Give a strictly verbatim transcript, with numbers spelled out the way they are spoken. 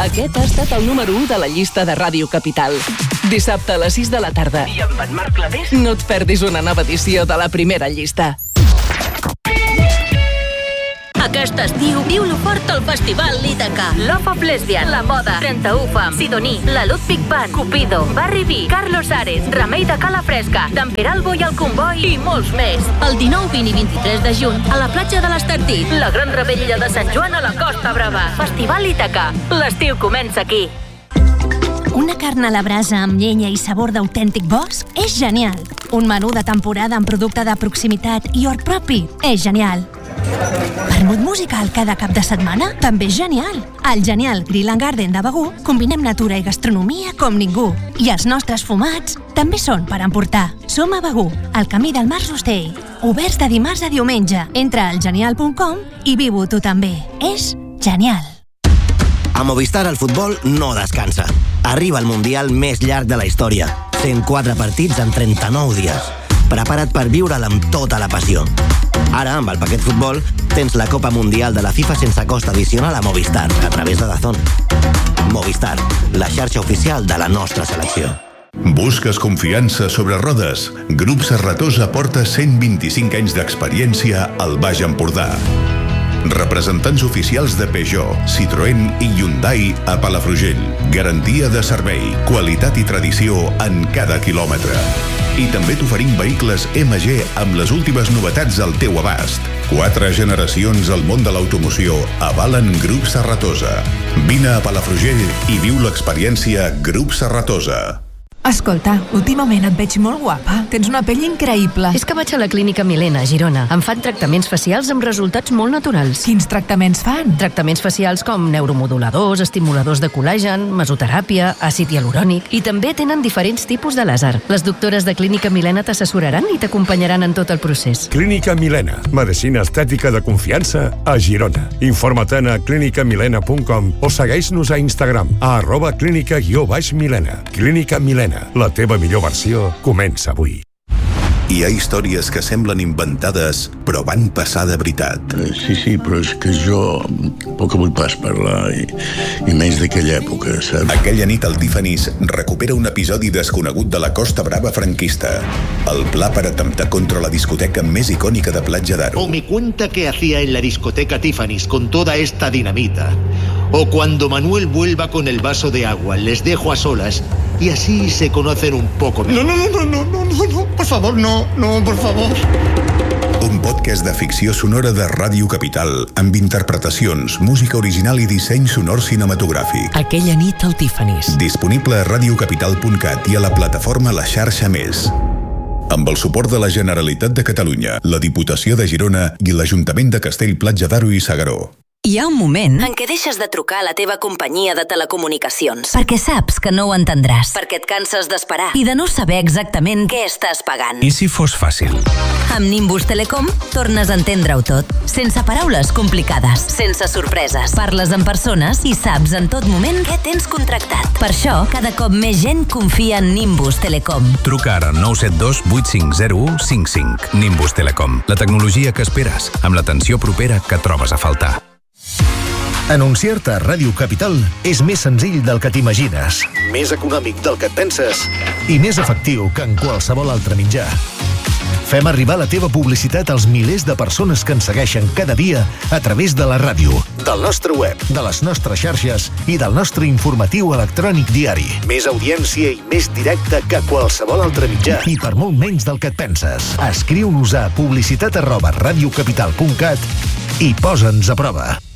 Aquest ha estat el número u de la llista de Ràdio Capital. Dissabte a les sis de la tarda. I amb en Marc Clavés no et perdis una nova edició de la primera llista. Aquest estiu, viu-lo fort al Festival Ítaca. Love of Lesbian, La Moda, trenta-u Fam, Sidoní, La Ludwig Band, Cupido, Barry B, Carlos Ares, Remei de Cala Fresca, Dan Peralbo i el Comboi i molts més. El dinou, vint i vint-i-tres de juny, a la platja de l'Estartit. La gran revetlla de Sant Joan a la Costa Brava. Festival Ítaca. L'estiu comença aquí. Una carn a la brasa amb llenya i sabor d'autèntic bosc és genial. Un menú de temporada amb producte de proximitat i hort propi és genial. Vermut musical cada cap de setmana? També és genial. Al genial Grill and Garden de Begur combinem natura i gastronomia com ningú. I els nostres fumats també són per emportar. Som a Begur, al camí del Mas Rostell. Oberts de dimarts a diumenge. Entra al genial punt com i viu-ho tu també. És genial. A Movistar el futbol no descansa. Arriba el Mundial més llarg de la història. cent quatre partits en trenta-nou dies. Prepara't per viure'l amb tota la passió. Ara, amb el paquet futbol, tens la Copa Mundial de la FIFA sense cost addicional a Movistar, a través de DAZN. Movistar, la xarxa oficial de la nostra selecció. Busques confiança sobre rodes? Grup Serratosa porta cent vint-i-cinc anys d'experiència al Baix Empordà. Representants oficials de Peugeot, Citroën i Hyundai a Palafrugell. Garantia de servei, qualitat i tradició en cada quilòmetre. I també t'oferim vehicles M G amb les últimes novetats al teu abast. Quatre generacions al món de l'automoció avalen Grup Serratosa. Vine a Palafrugell i viu l'experiència Grup Serratosa. Escolta, últimament et veig molt guapa. Tens una pell increïble. És que vaig a la Clínica Milena, a Girona. Em fan tractaments facials amb resultats molt naturals. Quins tractaments fan? Tractaments facials com neuromoduladors, estimuladors de col·làgen, mesoteràpia, àcid hialurònic, i també tenen diferents tipus de làser. Les doctores de Clínica Milena t'assessoraran i t'acompanyaran en tot el procés. Clínica Milena, medicina estètica de confiança a Girona. Informa't a clínica milena punt com o segueix-nos a Instagram a arroba clínica guió baix milena. Clínica Milena. La teva millor versió comença avui. Hi ha històries que semblen inventades, però van passar de veritat. Sí, sí, però és que jo poc vull pas parlar, i, i menys d'aquella època, saps? Aquella nit el Tiffany's recupera un episodi desconegut de la Costa Brava franquista. El pla per atemptar contra la discoteca més icònica de Platja d'Aro. O me cuenta qué hacía en la discoteca Tiffany's con toda esta dinamita. O cuando Manuel vuelva con el vaso de agua, les dejo a solas y así se conocen un poco mejor. No, no, no, no, no, no, no, por favor, no, no, por favor. Un podcast de ficció sonora de Ràdio Capital amb interpretacions, música original i disseny sonor cinematogràfic. Aquella nit al Tiffany's. Disponible a radiocapital punt cat i a la plataforma La Xarxa Més. Amb el suport de la Generalitat de Catalunya, la Diputació de Girona i l'Ajuntament de Castell-Platja d'Aro i S'Agaró. Hi ha un moment en què deixes de trucar a la teva companyia de telecomunicacions. perquè saps que no ho entendràs. Perquè et canses d'esperar. I de no saber exactament Què estàs pagant? I si fos fàcil? Amb Nimbus Telecom tornes a entendre-ho tot. Sense paraules complicades. Sense sorpreses. Parles amb persones i saps en tot moment Què tens contractat? Per això, cada cop més gent confia en Nimbus Telecom. Truca ara al nou set dos vuit cinc zero u cinc cinc. Nimbus Telecom. La tecnologia que esperes, amb l'atenció propera que trobes a faltar. Anunciar-te a Ràdio Capital és més senzill del que t'imagines, Més econòmic del que et penses. i més efectiu que en qualsevol altre mitjà. Fem arribar la teva publicitat als milers de persones que ens segueixen cada dia a través de la ràdio, Del nostre web. de les nostres xarxes i del nostre informatiu electrònic diari. Més audiència i més directe que qualsevol altre mitjà. I per molt menys del que et penses. Escriu-nos a publicitat arroba radiocapital punt cat i posa'ns a prova.